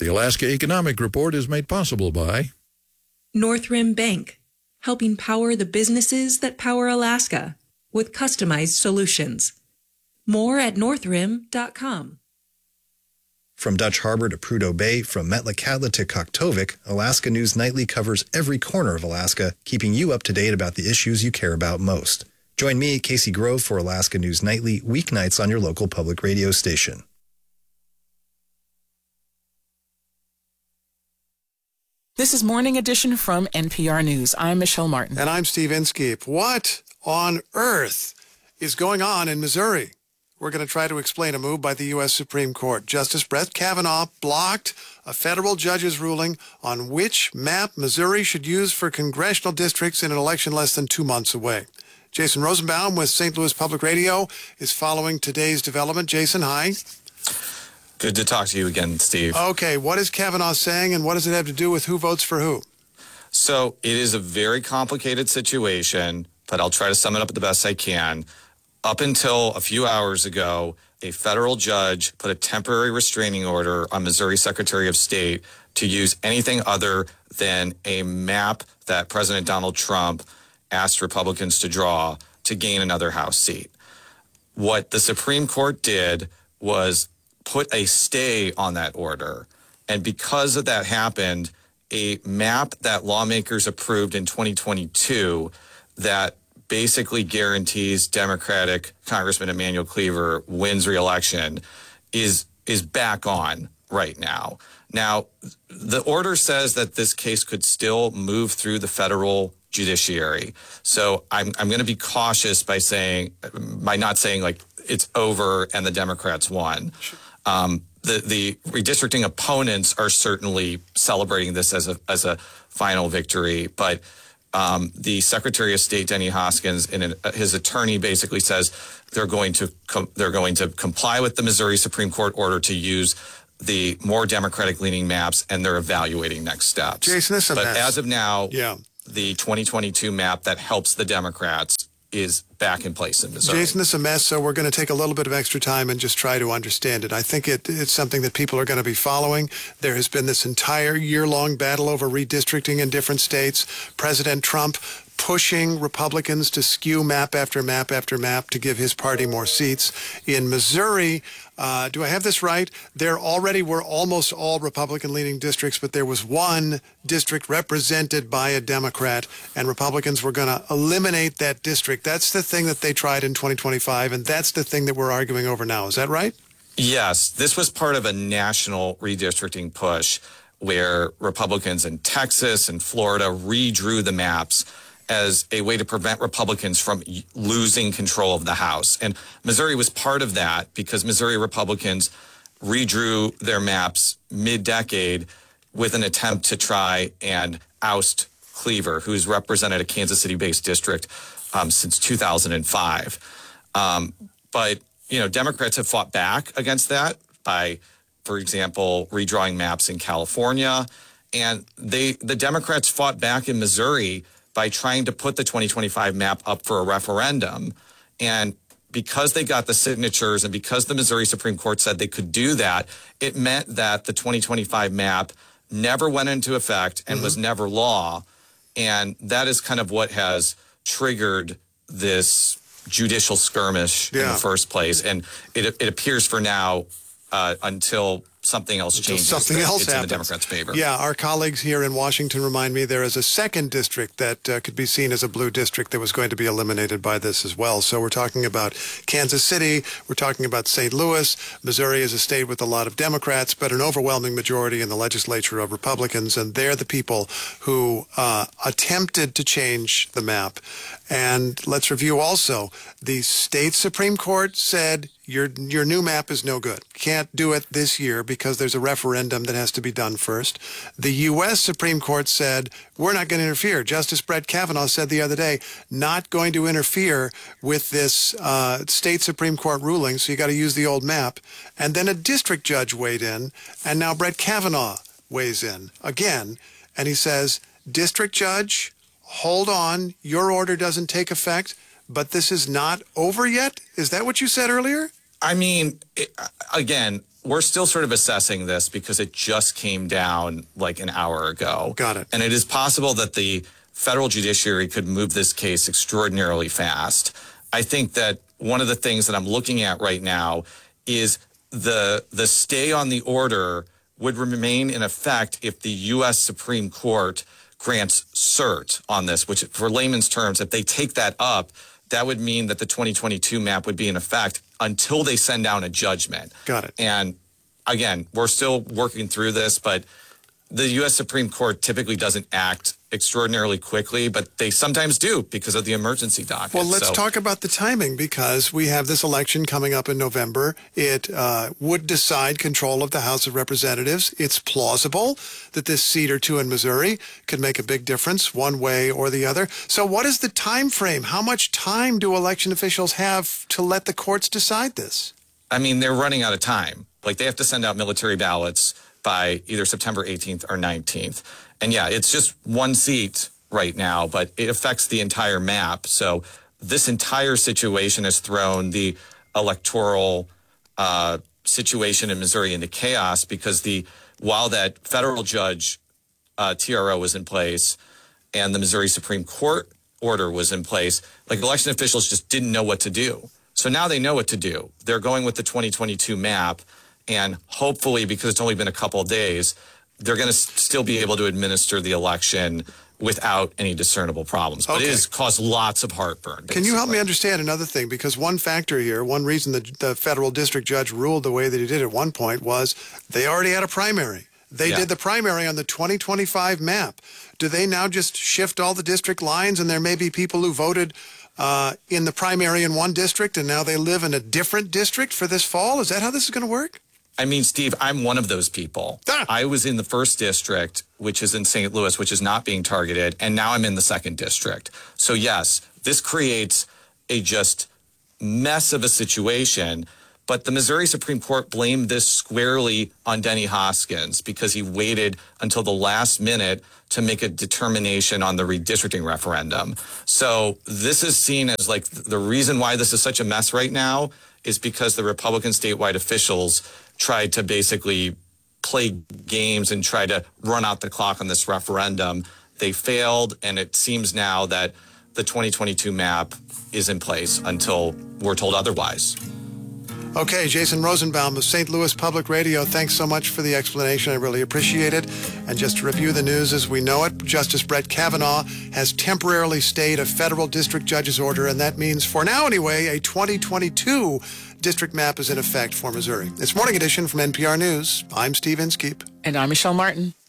The Alaska Economic Report is made possible by Northrim Bank, helping power the businesses that power Alaska with customized solutions. More at northrim.com. From Dutch Harbor to Prudhoe Bay, from Metlakatla to Koktovik, Alaska News Nightly covers every corner of Alaska, keeping you up to date about the issues you care about most. Join me, Casey Grove, for Alaska News Nightly, weeknights on your local public radio station. This is Morning Edition from NPR News. I'm Michelle Martin. And I'm Steve Inskeep. What on earth is going on in Missouri? We're going to try to explain a move by the U.S. Supreme Court. Justice Brett Kavanaugh blocked a federal judge's ruling on which map Missouri should use for congressional districts in an election less than 2 months away. Jason Rosenbaum with St. Louis Public Radio is following today's development. Jason, hi. Good to talk to you again, Steve. Okay, what is Kavanaugh saying, and what does it have to do with who votes for who? So it is a very complicated situation, but I'll try to sum it up the best I can. Up until a few hours ago, a federal judge put a temporary restraining order on Missouri Secretary of State to use anything other than a map that President Donald Trump asked Republicans to draw to gain another House seat. What the Supreme Court did was put a stay on that order. And because of that happened, a map that lawmakers approved in 2022 that basically guarantees Democratic Congressman Emanuel Cleaver wins re-election is back on right now. Now, the order says that this case could still move through the federal judiciary. So I'm going to be cautious by not saying like it's over and the Democrats won. The redistricting opponents are certainly celebrating this as a final victory, but the Secretary of State Denny Hoskins and his attorney basically says they're going to comply with the Missouri Supreme Court order to use the more Democratic-leaning maps, and they're evaluating next steps. Jason, this is a mess. As of now, the 2022 map that helps the Democrats is back in place in Missouri. Jason, this is a mess, so we're going to take a little bit of extra time and just try to understand it. I think it's something that people are going to be following. There has been this entire year-long battle over redistricting in different states. President Trump pushing Republicans to skew map after map after map to give his party more seats. In Missouri, do I have this right? There already were almost all Republican-leaning districts, but there was one district represented by a Democrat, and Republicans were going to eliminate that district. That's the thing that they tried in 2025, and that's the thing that we're arguing over now. Is that right? Yes. This was part of a national redistricting push where Republicans in Texas and Florida redrew the maps as a way to prevent Republicans from losing control of the House. And Missouri was part of that because Missouri Republicans redrew their maps mid-decade with an attempt to try and oust Cleaver, who's represented a Kansas City-based district since 2005. But, Democrats have fought back against that by, for example, redrawing maps in California. And the Democrats fought back in Missouri by trying to put the 2025 map up for a referendum. And because they got the signatures and because the Missouri Supreme Court said they could do that, it meant that the 2025 map never went into effect and was never law. And that is kind of what has triggered this judicial skirmish in the first place. And it appears for now until something else changes. Something else it's happens. In the Democrats' favor. Yeah, our colleagues here in Washington remind me there is a second district that could be seen as a blue district that was going to be eliminated by this as well. So we're talking about Kansas City, we're talking about St. Louis. Missouri is a state with a lot of Democrats, but an overwhelming majority in the legislature of Republicans, and they're the people who attempted to change the map. And let's review also, the state Supreme Court said your new map is no good. Can't do it this year because there's a referendum that has to be done first. The U.S. Supreme Court said, we're not going to interfere. Justice Brett Kavanaugh said the other day, not going to interfere with this state Supreme Court ruling, so you got to use the old map. And then a district judge weighed in, and now Brett Kavanaugh weighs in again, and he says, district judge, hold on, your order doesn't take effect, but this is not over yet? Is that what you said earlier? I mean, again, we're still sort of assessing this because it just came down like an hour ago. Got it. And it is possible that the federal judiciary could move this case extraordinarily fast. I think that one of the things that I'm looking at right now is the stay on the order would remain in effect if the U.S. Supreme Court grants cert on this, which for layman's terms, if they take that up, that would mean that the 2022 map would be in effect until they send down a judgment. Got it. And again, we're still working through this, but the U.S. Supreme Court typically doesn't act extraordinarily quickly, but they sometimes do because of the emergency docket. Well, let's talk about the timing, because we have this election coming up in November. It would decide control of the House of Representatives. It's plausible that this seat or two in Missouri could make a big difference one way or the other. So what is the time frame? How much time do election officials have to let the courts decide this? I mean, they're running out of time. Like, they have to send out military ballots by either September 18th or 19th. And yeah, it's just one seat right now, but it affects the entire map. So this entire situation has thrown the electoral situation in Missouri into chaos, because while that federal judge TRO was in place and the Missouri Supreme Court order was in place, like, election officials just didn't know what to do. So now they know what to do. They're going with the 2022 map. And hopefully, because it's only been a couple of days, they're going to still be able to administer the election without any discernible problems. But it has caused lots of heartburn. Basically. Can you help me understand another thing? Because one factor here, one reason the federal district judge ruled the way that he did at one point was they already had a primary. They did the primary on the 2025 map. Do they now just shift all the district lines, and there may be people who voted in the primary in one district and now they live in a different district for this fall? Is that how this is going to work? I mean, Steve, I'm one of those people. I was in the first district, which is in St. Louis, which is not being targeted, and now I'm in the second district. So yes, this creates a just mess of a situation. But the Missouri Supreme Court blamed this squarely on Denny Hoskins because he waited until the last minute to make a determination on the redistricting referendum. So this is seen as like the reason why this is such a mess right now is because the Republican statewide officials tried to basically play games and try to run out the clock on this referendum. They failed, and it seems now that the 2022 map is in place until we're told otherwise. Okay, Jason Rosenbaum of St. Louis Public Radio, thanks so much for the explanation. I really appreciate it. And just to review the news as we know it, Justice Brett Kavanaugh has temporarily stayed a federal district judge's order, and that means, for now anyway, a 2022 district map is in effect for Missouri. It's Morning Edition from NPR News. I'm Steve Inskeep. And I'm Michelle Martin.